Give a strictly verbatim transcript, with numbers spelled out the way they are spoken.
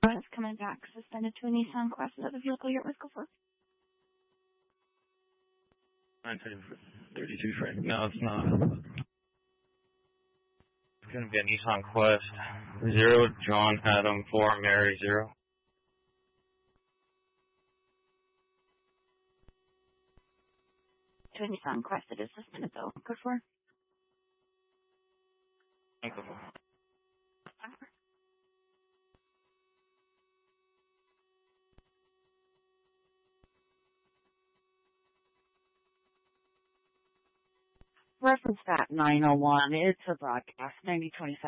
It's coming back suspended to a Nissan Quest. Is that the vehicle you're at risk for? nine thirty-two Frank. No, it's not. It's going to be a Nissan Quest. Zero, John, Adam, four, Mary, zero. To a Nissan Quest. It is suspended though. Good for. Thank you. Reference that nine oh one. It's a broadcast. ninety twenty-seven.